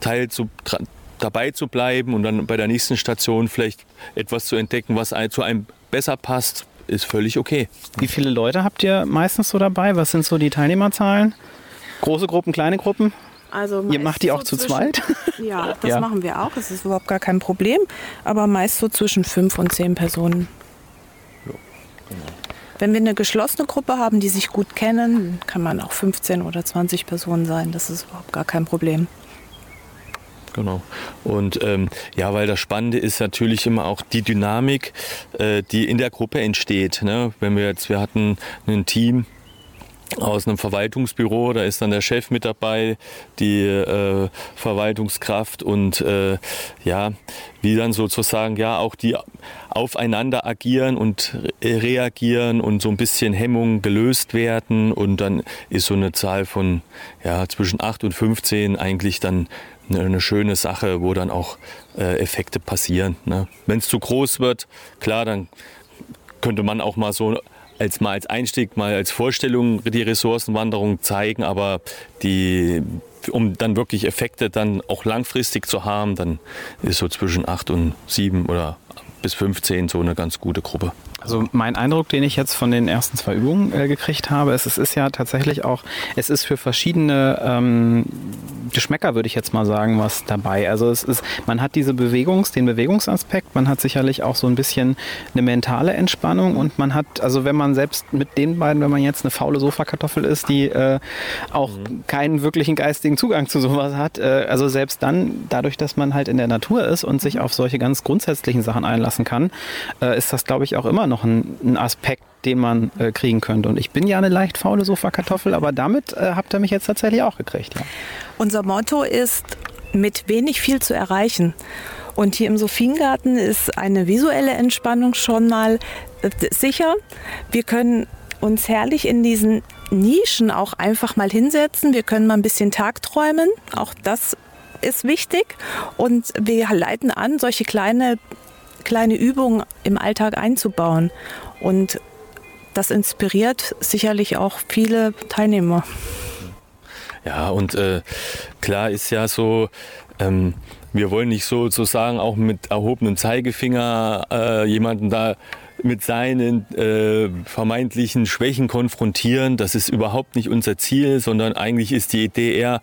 dabei zu bleiben und dann bei der nächsten Station vielleicht etwas zu entdecken, was zu einem besser passt, ist völlig okay. Wie viele Leute habt ihr meistens so dabei? Was sind so die Teilnehmerzahlen? Große Gruppen, kleine Gruppen? Also ihr macht die auch zu zweit? Ja, das machen wir auch. Das ist überhaupt gar kein Problem. Aber meist so zwischen 5 und 10 Personen. Ja, genau. Wenn wir eine geschlossene Gruppe haben, die sich gut kennen, kann man auch 15 oder 20 Personen sein. Das ist überhaupt gar kein Problem. Genau. Und weil das Spannende ist natürlich immer auch die Dynamik, die in der Gruppe entsteht. Ne? Wir hatten ein Team aus einem Verwaltungsbüro, da ist dann der Chef mit dabei, die Verwaltungskraft und wie dann sozusagen auch die aufeinander agieren und reagieren und so ein bisschen Hemmungen gelöst werden und dann ist so eine Zahl von zwischen 8 und 15 eigentlich dann eine schöne Sache, wo dann auch Effekte passieren. Ne? Wenn es zu groß wird, klar, dann könnte man auch mal so als Einstieg, mal als Vorstellung die Ressourcenwanderung zeigen, aber um dann wirklich Effekte dann auch langfristig zu haben, dann ist so zwischen 8 und 7 oder bis 15 so eine ganz gute Gruppe. Also mein Eindruck, den ich jetzt von den ersten 2 Übungen gekriegt habe, es ist ja tatsächlich auch, es ist für verschiedene Geschmäcker, würde ich jetzt mal sagen, was dabei. Also man hat den Bewegungsaspekt, man hat sicherlich auch so ein bisschen eine mentale Entspannung und man hat, also wenn man selbst mit den beiden, wenn man jetzt eine faule Sofakartoffel ist, die auch keinen wirklichen geistigen Zugang zu sowas hat, also selbst dann, dadurch, dass man halt in der Natur ist und sich auf solche ganz grundsätzlichen Sachen einlassen kann, ist das, glaube ich, auch immer noch ein Aspekt, den man kriegen könnte. Und ich bin ja eine leicht faule Sofakartoffel, aber damit habt ihr mich jetzt tatsächlich auch gekriegt. Ja. Unser Motto ist, mit wenig viel zu erreichen. Und hier im Sophiengarten ist eine visuelle Entspannung schon mal sicher. Wir können uns herrlich in diesen Nischen auch einfach mal hinsetzen. Wir können mal ein bisschen tagträumen. Auch das ist wichtig. Und wir leiten an, solche kleine Übungen im Alltag einzubauen. Und das inspiriert sicherlich auch viele Teilnehmer. Ja, und klar ist ja so, wir wollen nicht sozusagen auch mit erhobenem Zeigefinger jemanden da mit seinen vermeintlichen Schwächen konfrontieren. Das ist überhaupt nicht unser Ziel, sondern eigentlich ist die Idee eher,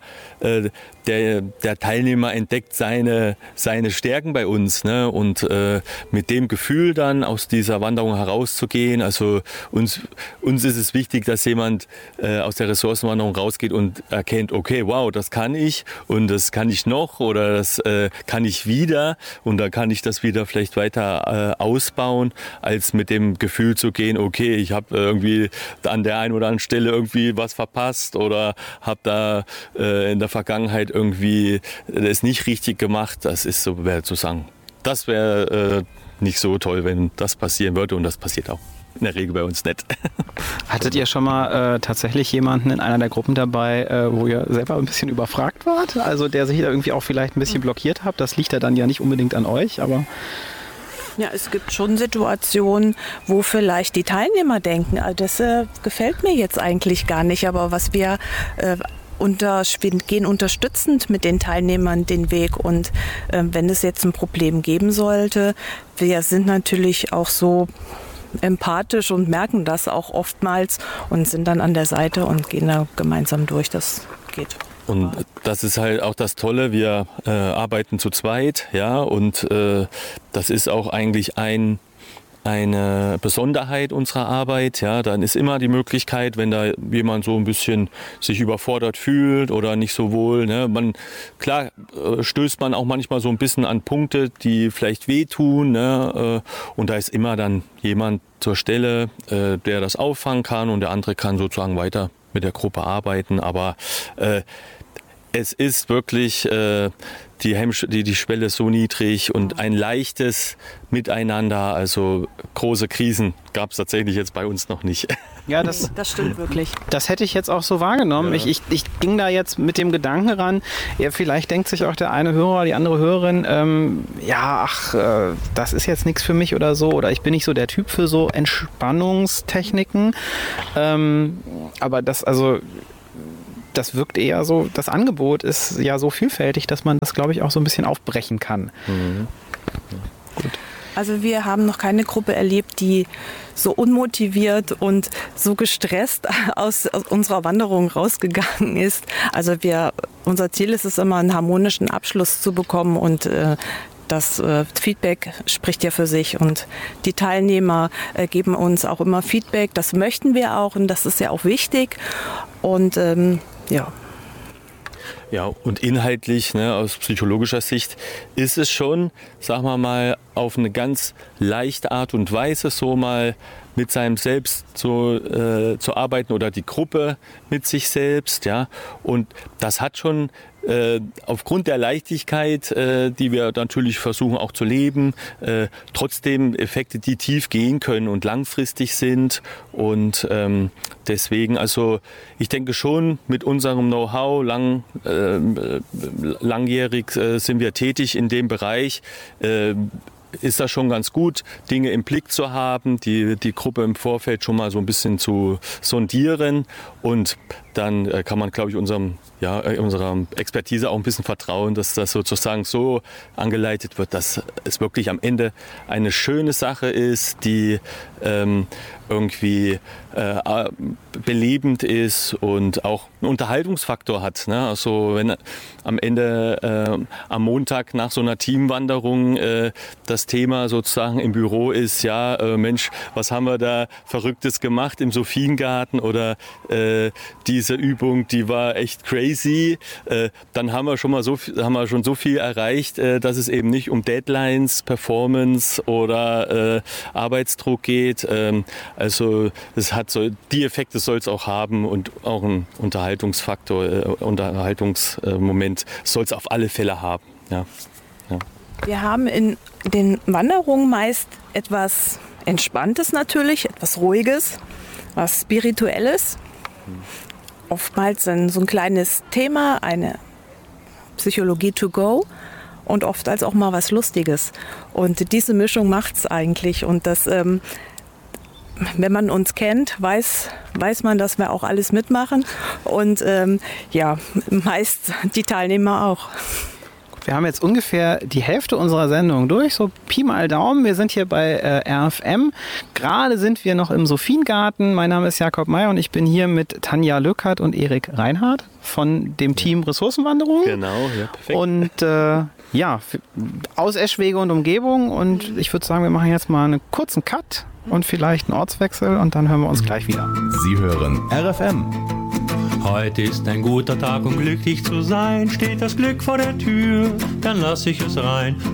der Teilnehmer entdeckt seine Stärken bei uns, ne? Und mit dem Gefühl dann aus dieser Wanderung herauszugehen. Also uns ist es wichtig, dass jemand aus der Ressourcenwanderung rausgeht und erkennt, okay, wow, das kann ich und das kann ich noch oder das kann ich wieder und da kann ich das wieder vielleicht weiter ausbauen, als mit dem Gefühl zu gehen, okay, ich habe irgendwie an der einen oder anderen Stelle irgendwie was verpasst oder habe da in der Vergangenheit irgendwie es nicht richtig gemacht. Das ist so, das wäre nicht so toll, wenn das passieren würde und das passiert auch in der Regel bei uns nicht. Hattet ihr schon mal tatsächlich jemanden in einer der Gruppen dabei, wo ihr selber ein bisschen überfragt wart? Also der sich da irgendwie auch vielleicht ein bisschen blockiert hat? Das liegt ja dann ja nicht unbedingt an euch, aber... Ja, es gibt schon Situationen, wo vielleicht die Teilnehmer denken, das gefällt mir jetzt eigentlich gar nicht, aber was wir gehen unterstützend mit den Teilnehmern den Weg und wenn es jetzt ein Problem geben sollte, wir sind natürlich auch so empathisch und merken das auch oftmals und sind dann an der Seite und gehen da gemeinsam durch, das geht. Und das ist halt auch das Tolle, wir arbeiten zu zweit, ja, und das ist auch eigentlich eine Besonderheit unserer Arbeit, ja, dann ist immer die Möglichkeit, wenn da jemand so ein bisschen sich überfordert fühlt oder nicht so wohl, ne, klar stößt man auch manchmal so ein bisschen an Punkte, die vielleicht wehtun, ne, und da ist immer dann jemand zur Stelle, der das auffangen kann und der andere kann sozusagen weiter mit der Gruppe arbeiten, aber es ist wirklich die Schwelle ist so niedrig und ein leichtes Miteinander, also große Krisen gab es tatsächlich jetzt bei uns noch nicht. Ja, das stimmt wirklich. Das hätte ich jetzt auch so wahrgenommen. Ja. Ich ging da jetzt mit dem Gedanken ran, ja, vielleicht denkt sich auch der eine Hörer, die andere Hörerin, das ist jetzt nichts für mich oder so, oder ich bin nicht so der Typ für so Entspannungstechniken. Aber das wirkt eher so, das Angebot ist ja so vielfältig, dass man das, glaube ich, auch so ein bisschen aufbrechen kann. Mhm. Gut. Also wir haben noch keine Gruppe erlebt, die so unmotiviert und so gestresst aus unserer Wanderung rausgegangen ist. Also unser Ziel ist es immer, einen harmonischen Abschluss zu bekommen und das Feedback spricht ja für sich und die Teilnehmer geben uns auch immer Feedback. Das möchten wir auch und das ist ja auch wichtig. Und ja. Ja, und inhaltlich, ne, aus psychologischer Sicht, ist es schon, sagen wir mal, auf eine ganz leichte Art und Weise so mal mit seinem Selbst zu arbeiten oder die Gruppe mit sich selbst. Ja. Und das hat schon aufgrund der Leichtigkeit, die wir natürlich versuchen auch zu leben, trotzdem Effekte, die tief gehen können und langfristig sind. Und deswegen, also ich denke schon, mit unserem Know-how, langjährig sind wir tätig in dem Bereich, ist das schon ganz gut, Dinge im Blick zu haben, die Gruppe im Vorfeld schon mal so ein bisschen zu sondieren und dann kann man, glaube ich, unserer Expertise auch ein bisschen vertrauen, dass das sozusagen so angeleitet wird, dass es wirklich am Ende eine schöne Sache ist, die irgendwie belebend ist und auch einen Unterhaltungsfaktor hat. Ne? Also wenn am Ende am Montag nach so einer Teamwanderung das Thema sozusagen im Büro ist, ja Mensch, was haben wir da Verrücktes gemacht im Sophiengarten oder diese Übung, die war echt crazy, dann haben wir schon so viel erreicht, dass es eben nicht um Deadlines, Performance oder Arbeitsdruck geht. Also es hat so, die Effekte soll es auch haben und auch ein Unterhaltungsmoment soll es auf alle Fälle haben. Ja. Ja. Wir haben in den Wanderungen meist etwas Entspanntes natürlich, etwas Ruhiges, was Spirituelles. Oftmals so ein kleines Thema, eine Psychologie to go und oft als auch mal was Lustiges. Und diese Mischung macht es eigentlich. Und das, wenn man uns kennt, weiß man, dass wir auch alles mitmachen. Und meist die Teilnehmer auch. Wir haben jetzt ungefähr die Hälfte unserer Sendung durch, so Pi mal Daumen. Wir sind hier bei RFM. Gerade sind wir noch im Sophiengarten. Mein Name ist Jakob Meyer und ich bin hier mit Tanja Lückert und Erik Reinhardt von dem Team Ressourcenwanderung. Genau, ja, perfekt. Und aus Eschwege und Umgebung. Und ich würde sagen, wir machen jetzt mal einen kurzen Cut und vielleicht einen Ortswechsel und dann hören wir uns gleich wieder. Sie hören RFM. Heute ist ein guter Tag, um glücklich zu sein. Steht das Glück vor der Tür, dann lass ich es rein.